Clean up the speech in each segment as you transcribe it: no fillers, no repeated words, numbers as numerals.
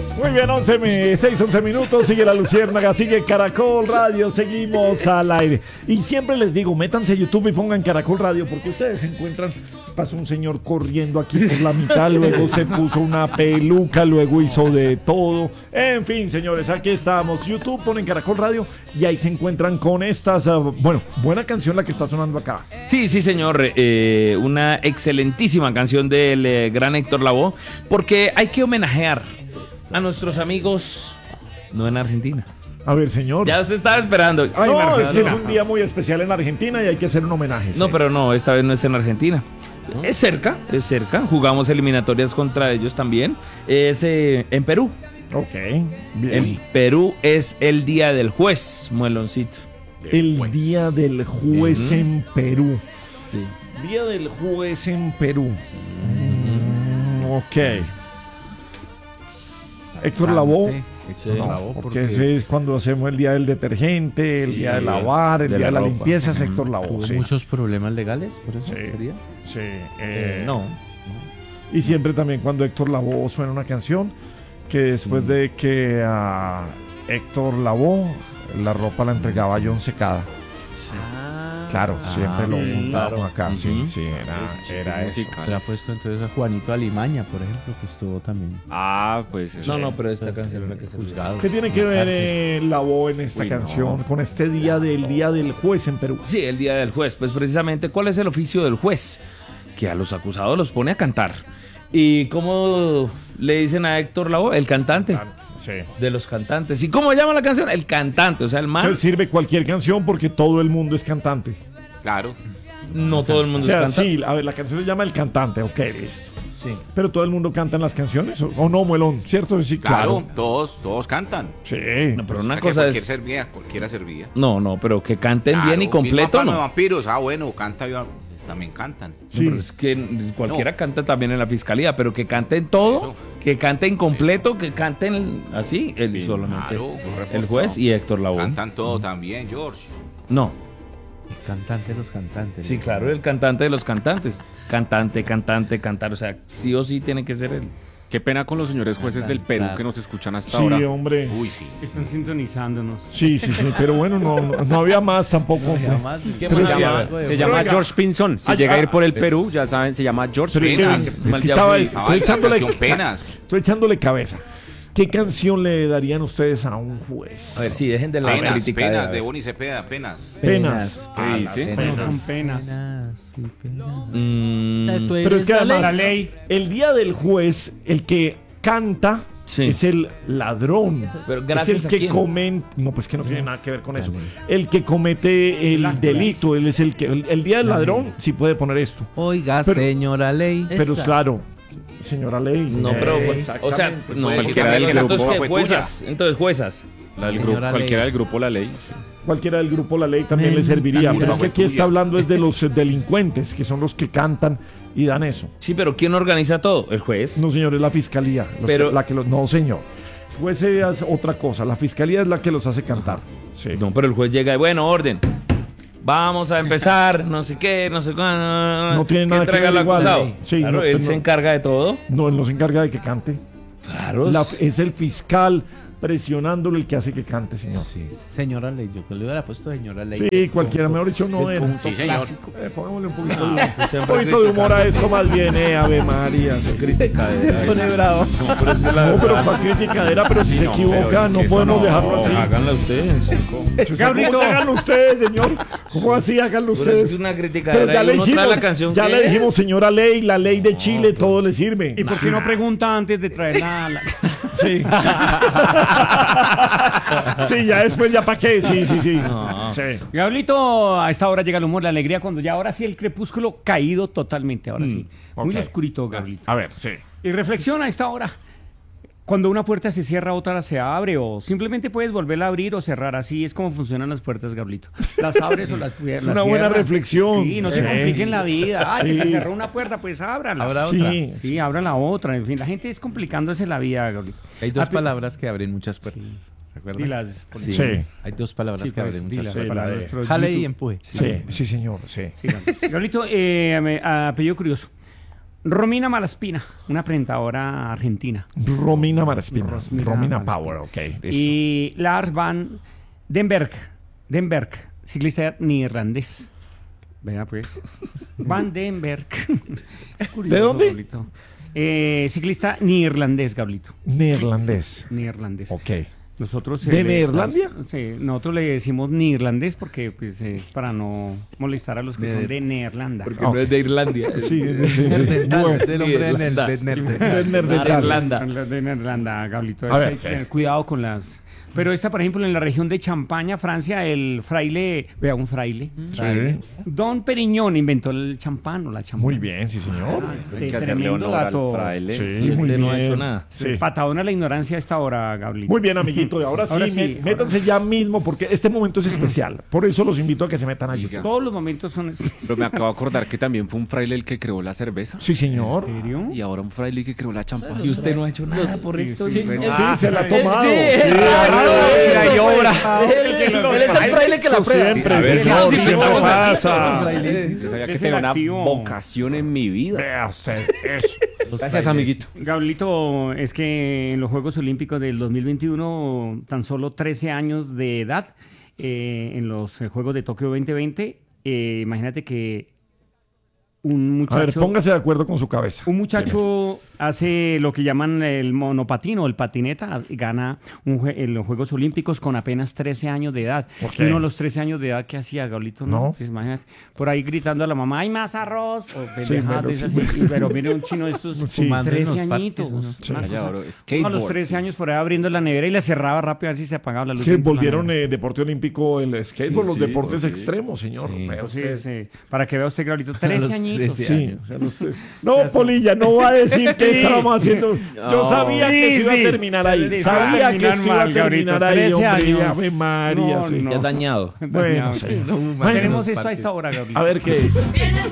Muy bien, 11 minutos, sigue La Luciérnaga, sigue Caracol Radio, seguimos al aire. Y siempre les digo, métanse a YouTube y pongan Caracol Radio, porque ustedes se encuentran, pasó un señor corriendo aquí por la mitad, luego se puso una peluca, luego hizo de todo. En fin, señores, aquí estamos. YouTube, ponen Caracol Radio y ahí se encuentran con estas, buena canción la que está sonando acá. Sí, señor, una excelentísima canción del gran Héctor Lavoe, porque hay que homenajear a nuestros amigos, no en Argentina. A ver, señor. Ya se estaba esperando. Ay, no, es que es un día muy especial en Argentina y hay que hacer un homenaje. No, pero no, esta vez no es en Argentina. ¿No? Es cerca. Jugamos eliminatorias contra ellos también. Es en Perú. Ok, bien. En Perú es el Día del Juez, Mueloncito. El Día del Juez en Perú. Sí. Día del Juez en Perú. Ok. Héctor Lavoe. No, porque ese es cuando hacemos el día del detergente, el día de lavar, el día de la limpieza, es Héctor Lavoe. ¿Hubo muchos problemas legales por eso? Sí. No. Y siempre también cuando Héctor Lavoe suena una canción, que después de que a Héctor Lavoe la ropa la entregaba John Secada. Claro, siempre lo montaron acá. Sí, era eso. Le ha puesto entonces a Juanito Alimaña, por ejemplo, que estuvo también. Pues no, pero esta canción es la que se juzgado. ¿Qué tiene que ver Lavoe en esta canción con este Día del Juez en Perú? Sí, el Día del Juez. Pues precisamente, ¿cuál es el oficio del juez? Que a los acusados los pone a cantar. ¿Y cómo le dicen a Héctor Lavoe? El cantante. Sí. De los cantantes. ¿Y cómo llama la canción? El cantante, o sea, el man. Pero sirve cualquier canción porque todo el mundo es cantante. Claro. No todo el mundo es cantante. Sí, a ver, la canción se llama El Cantante, ok, listo. Sí. Pero todo el mundo canta en las canciones, ¿o no, Muelón? ¿Cierto? Sí, Claro, todos cantan. Sí. No, pero una O sea, cosa es. Cualquiera servía. No, pero que canten Claro, bien y completo, misma ¿no? de vampiros, bueno, canta también cantan. Sí. Pero es que cualquiera canta también en la fiscalía, pero que canten todo, Eso. que canten completo, que canten así, Sí, solamente claro, el juez y Héctor Lavoe. Cantan todo también, George. No. El cantante de los cantantes. Sí, claro, el cantante de los cantantes. Cantante, cantar, o sea, sí o sí tiene que ser él. Qué pena con los señores jueces del Perú que nos escuchan hasta Sí, ahora. hombre. Uy, sí. Están sintonizándonos. Sí, pero bueno, no había más tampoco. Se llama George Pinzón. Si llega a ir por el Perú, ya saben, se llama George Pero es que, Pinzón. es que estoy echándole Penas. Estoy echándole cabeza. ¿Qué canción le darían ustedes a un juez? A ver, sí, dejen de la Penas, crítica. penas, de Bonnie Cepeda, penas. Penas. ¿Qué dice? No son penas. Pero es que además, La ley. el día del juez, el que canta Sí. es el ladrón. Pero Es gracias el a que quién. comete. No, pues que no tiene nada que ver con eso. El que comete el delito. Él es el que. El día del ladrón sí puede poner esto. Oiga, Pero- señora ley. Pero claro, señora ley. No, pero, o sea, no, Puede decir cualquiera del también que la grupo. culpa ¿Qué? fue Juezas. Entonces, juezas. Señora Cualquiera ley. del grupo La Ley. Cualquiera del grupo La Ley también le serviría. Pero es que aquí está hablando es de los delincuentes, que son los que cantan y dan eso. Sí, pero ¿quién organiza todo? El juez. No, señor, es la fiscalía. Pero- No, señor. El juez es otra cosa. La fiscalía es la que los hace cantar. Sí. No, pero el juez llega y, bueno, orden. Vamos a empezar, no sé qué, no sé cuándo. No tiene nada que entrega ver el igual. acusado. Sí, claro, no, él no. se encarga de todo. No, él no se encarga de que cante. Claro. Es el fiscal presionándolo el que hace que cante, señor. Sí, señora ley. Yo le hubiera puesto señora ley. Sí, cualquiera, mejor dicho, no era. Sí, señor. Pongámosle un poquito de humor a esto más bien, Ave María. Pone bravo. No, pero para criticadera, pero si se equivoca, no podemos dejarlo así. Háganlo ustedes. Gabrielito, háganlo ustedes, señor. ¿Cómo así? Háganlo Pero es ustedes. una crítica. Pero ya le uno hicimos, trae la canción ya que le es. dijimos, señora ley, la ley de Chile, todo le sirve. ¿Y por qué no pregunta antes de traer la... Sí. Sí, ya después, ¿ya para qué? Sí. No. Sí. Gabrielito, a esta hora llega el humor, la alegría, cuando ya ahora sí el crepúsculo caído totalmente, ahora sí. Muy ok. oscurito, Gabrielito. A ver, sí. Y reflexiona a esta hora. Cuando una puerta se cierra, otra se abre, o simplemente puedes volverla a abrir o cerrar. Así es como funcionan las puertas, Gabrielito. Las abres o las cierras. Es una buena reflexión. Sí, no se Sí. compliquen la vida. Ah, que Sí. se cerró una puerta, pues ábrala. Abra Sí. otra. Sí, abra la otra. En fin, la gente es complicándose la vida, Gabrielito. Hay dos Ah, palabras que abren muchas puertas. ¿Se acuerdan? Dilas. Sí. Sí. Hay dos palabras Sí, que pues, abren muchas dilas, puertas. para de- nuestro Jale y YouTube. empuje. Sí, señor, sí. Sí, Gabrielito, apellido curioso. Romina Malaspina, una presentadora argentina. Romina Malaspina. Romina Romina Malaspina. Power, ok. listo. Y Lars van Denberg, ciclista neerlandés. Vea pues. Van Denberg. Es curioso, ¿De dónde? Gablito. Ciclista neerlandés, Gablito. Neerlandés. Neerlandés. Ok. Nosotros ¿De Neerlandia? Sí, nosotros le decimos neerlandés porque pues, es para no molestar a los que son de Neerlanda. Porque no es de Irlandia. Sí. Bueno. Del hombre de Irlanda. De Neerlanda, Gablito. A ver, Hay que sí. tener cuidado con las... Pero esta, por ejemplo, en la región de Champaña, Francia, el fraile... Vea, un fraile. Sí. Don Periñón inventó el champán o la champán. Muy bien, sí, señor. Hay que hacerle Tremendo honor al dato. fraile. Sí, Si muy este no ha bien. hecho nada. Sí. Patadón a la ignorancia a esta hora, Gablito. Muy bien, amiguito. Y ahora sí, Ahora sí, métanse ya mismo porque este momento es especial. Por eso los invito a que se metan a YouTube. Todos los momentos son... Pero me acabo de acordar que también fue un fraile el que creó la cerveza. Sí, señor. ¿En serio? Y ahora un fraile que creó la champán. Y usted no ha hecho nada por esto. sí, Sí, sí, se la ha tomado. Sí, Sí, exacto. sí, Hay obra. Él Él es el fraile que la Eso prueba. siempre, A ver, señor, sí, siempre vamos aquí. pasa. Yo sabía que Es tenía el una activo. vocación en mi vida. Vea usted eso. Gracias, amiguito. Gablito, es que en los Juegos Olímpicos del 2021, tan solo 13 años de edad, en los Juegos de Tokio 2020, imagínate que un A ver, muchacho... póngase de acuerdo con su cabeza. Un muchacho hace lo que llaman el monopatino, el patineta, y gana en los Juegos Olímpicos con apenas 13 años de edad. Ok. Y uno a los 13 años de edad, ¿qué hacía, Gablito? No. Pues imagínate, por ahí gritando a la mamá, ¡hay más arroz! O Sí, pendejadas pero de esas sí. así. Pero mire un chino de estos Sí. Fumando en 13 los añitos. parques, Sí. Una Allá, cosa. bro, Uno a los skateboard, 13 sí. años por ahí abriendo la nevera y la cerraba rápido a ver si se apagaba la luz. Es que dentro de la volvieron nevera. deporte olímpico el skateboard, los Sí, deportes eso sí. extremos, señor. Sí. Vea usted. Entonces, para que vea usted, Gablito, los 13 añitos. 13 Sí, años. o sea, no, Polilla, no va a decir que estábamos haciendo. Yo sabía que se iba a terminar ahí. Sí, Sabía que terminar esto iba a mal, Gabrito, terminar ahí, 13 hombre. años. Ave María, No, sí. no. Ya dañado. Bueno, sí. Tenemos esto a esta hora, Gablito. A ver qué es.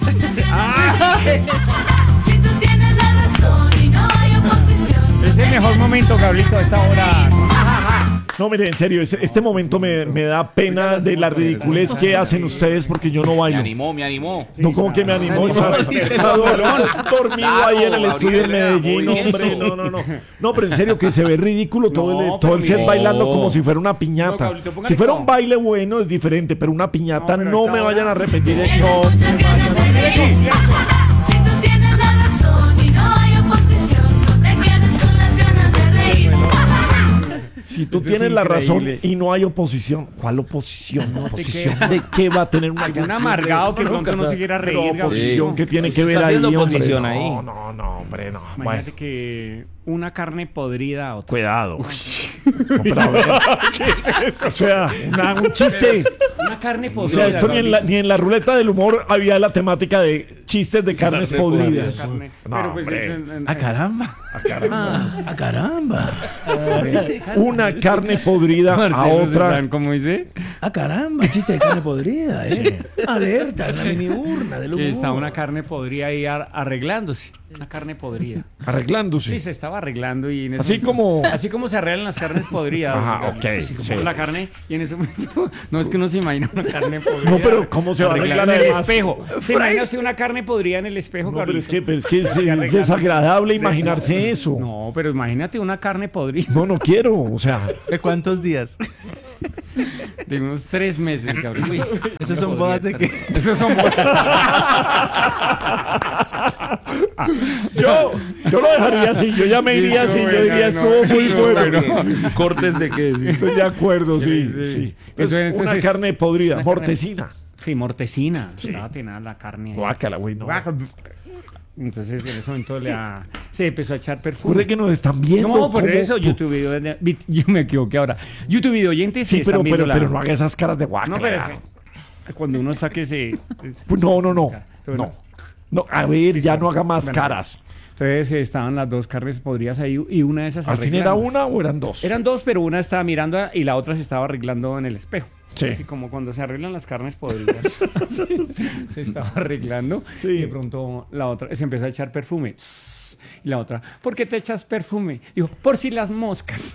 Si tú tienes la razón y no hay oposición. Es el mejor momento, Gablito, a esta hora. No, mire, en serio, este momento me da pena de la ridiculez que hacen ustedes porque yo no Me bailo. animó, me animó. No, como que me animó. Está dormido ahí en el estudio en Medellín, hombre. No. No, pero en serio, que se ve ridículo todo el set pero bailando como si fuera una piñata. No, Gablito, póngale Si fuera como- un baile bueno es diferente, pero una piñata No, pero no esta me hora- vayan a repetir. Tienes No, muchas ganas de reír. Si tú tienes la razón y no hay oposición, no te quedes con las ganas de reír. si tú Eso es tienes la razón increíble. y no hay oposición, ¿cuál oposición? ¿Oposición de qué va a tener una Algún canción? amargado que Uno pronto nunca no sabe. se quiera Pero reír, oposición, Gablito. ¿qué tiene que Está ver ahí, haciendo hombre? oposición ahí. No, hombre, no. Bueno, Imagínate que una carne podrida o cuidado. No, pero a ver, ¿qué es eso? O sea, un chiste. una carne O podrida. sea, esto ni en la ruleta del humor había la temática de chistes de carnes podridas. Carne. No, Pero pues hombre. eso caramba! ¡A caramba! Una carne podrida a otra. ¿Saben cómo dice? ¡A caramba! Chiste de carne podrida, ¿eh? Alerta en la mini urna del humor. Que está una carne podrida ahí arreglándose. Una carne podrida. Arreglándose. Sí, se estaba arreglando y en ese Así como- así como se arreglan las carnes podridas. Ajá, ok, Así como sí. la carne y en ese momento no es que uno se imagina una carne podrida. No, pero ¿cómo se va a arreglar en el además? espejo? ¿Se imagina usted una carne podrida en el espejo, No, pero es Gablito? que es desagradable imaginarse eso. No, pero imagínate una carne podrida No quiero. O sea, ¿De cuántos días? de unos 3 meses, Gabriel. Esos son bodas de que... Esos son yo lo dejaría así. Yo ya me iría así. Yo diría, estuvo muy bueno. ¿Cortes de qué? Estoy de acuerdo, sí. Sí. Entonces, una Entonces, carne podrida, una carne- mortecina. Sí, mortecina. Sí. Estaba tenaz la carne ahí. Guácala, güey, no. Entonces en ese momento se empezó a echar perfume. Ocurre que nos están viendo. No, por ¿cómo? eso YouTube video, yo me equivoqué ahora. YouTube video oyentes Sí, están pero viendo no haga esas caras de No, guácala. pero cuando uno está que se No, a ver, ya no haga más Bueno, caras. entonces estaban las dos carnes podridas ahí y una de esas ¿Al fin era arreglándose. una o eran dos? Eran dos, pero una estaba mirando y la otra se estaba arreglando en el espejo. Sí. Así como cuando se arreglan las carnes podridas. Se estaba arreglando Sí. y de pronto la otra se empezó a echar perfume. Y la otra, ¿por qué te echas perfume? Dijo, por si las moscas.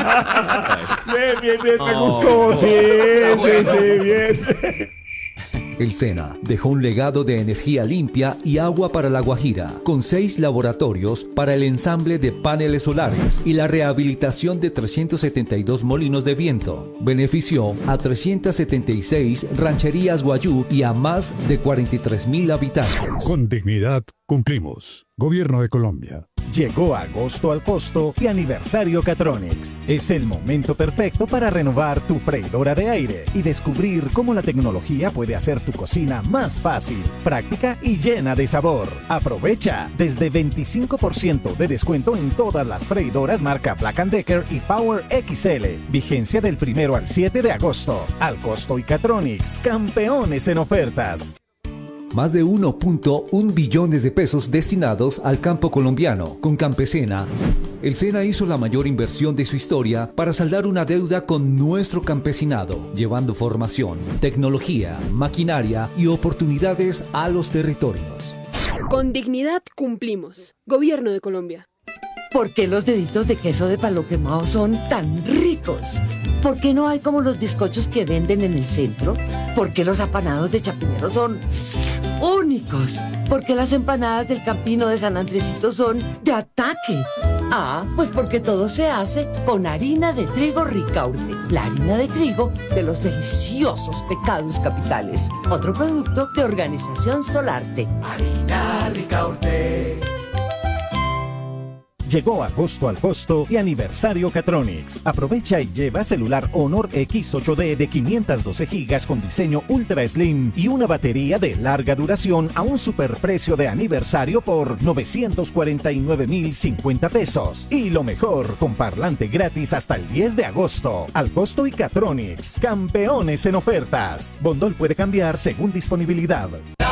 Bien, me gustó. Sí, bien. El SENA dejó un legado de energía limpia y agua para La Guajira, con 6 laboratorios para el ensamble de paneles solares y la rehabilitación de 372 molinos de viento. Benefició a 376 rancherías guayú y a más de 43.000 habitantes. Con dignidad cumplimos. Gobierno de Colombia. Llegó agosto al costo y aniversario Catronics. Es el momento perfecto para renovar tu freidora de aire y descubrir cómo la tecnología puede hacer tu cocina más fácil, práctica y llena de sabor. Aprovecha desde 25% de descuento en todas las freidoras marca Black & Decker y Power XL. Vigencia del 1 al 7 de agosto. Al costo y Catronics, campeones en ofertas. Más de 1.1 billones de pesos destinados al campo colombiano. Con Campesena, el SENA hizo la mayor inversión de su historia para saldar una deuda con nuestro campesinado, llevando formación, tecnología, maquinaria y oportunidades a los territorios. Con dignidad cumplimos. Gobierno de Colombia. ¿Por qué los deditos de queso de palo quemado son tan ricos? ¿Por qué no hay como los bizcochos que venden en el centro? ¿Por qué los apanados de Chapinero son únicos? ¿Por qué las empanadas del Campino de San Andresito son de ataque? Ah, pues porque todo se hace con harina de trigo Ricaurte, la harina de trigo de los deliciosos Pecados Capitales. Otro producto de Organización Solarte. Harina Ricaurte. Llegó agosto al costo y aniversario Catronics. Aprovecha y lleva celular Honor X 8D de 512 GB con diseño ultra slim y una batería de larga duración a un superprecio de aniversario por 949.050 pesos. Y lo mejor, con parlante gratis hasta el 10 de agosto. Al costo y Catronics, campeones en ofertas. Bondol puede cambiar según disponibilidad.